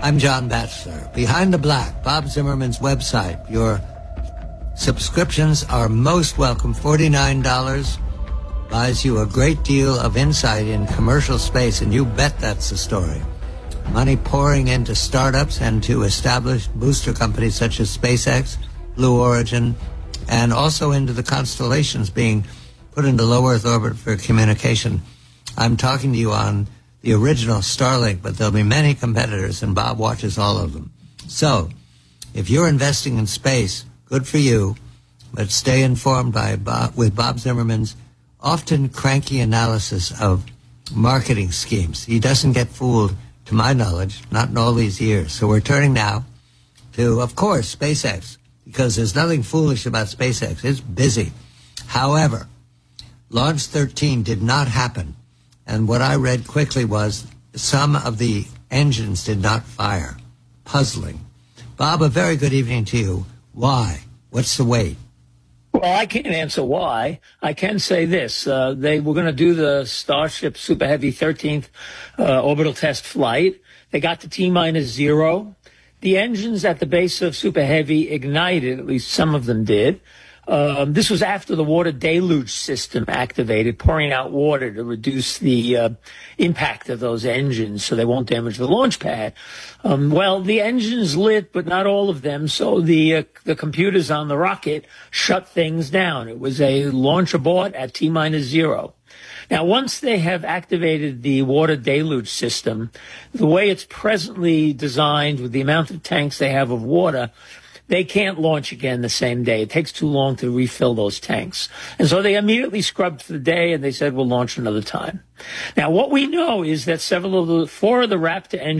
I'm John Batchelor. Behind the Black, Bob Zimmerman's website. Your subscriptions are most welcome. $49 buys you a great deal of insight in commercial space, and you bet that's the story. Money pouring into startups and to established booster companies such as SpaceX, Blue Origin, and also into the constellations being put into low Earth orbit for communication. I'm talking to you on the original Starlink, but there'll be many competitors, and Bob watches all of them. So, if you're investing in space, good for you, but stay informed with Bob Zimmerman's often cranky analysis of marketing schemes. He doesn't get fooled, to my knowledge, not in all these years. So we're turning now to, of course, SpaceX, because there's nothing foolish about SpaceX. It's busy. However, Launch 13 did not happen. And what I read quickly was some of the engines did not fire. Puzzling. Bob, a very good evening to you. Why? What's the wait? Well, I can't answer why. I can say this. They were going to do the Starship Super Heavy 13th orbital test flight. They got to T-minus 0. The engines at the base of Super Heavy ignited, at least some of them did. This was after the water deluge system activated, pouring out water to reduce the impact of those engines so they won't damage the launch pad. Well, the engines lit, but not all of them, so the computers on the rocket shut things down. It was a launch abort at T-minus 0. Now, once they have activated the water deluge system, the way it's presently designed with the amount of tanks they have of water, they can't launch again the same day. It takes too long to refill those tanks. And so they immediately scrubbed for the day, and they said, we'll launch another time. Now, what we know is that 4 of the Raptor engines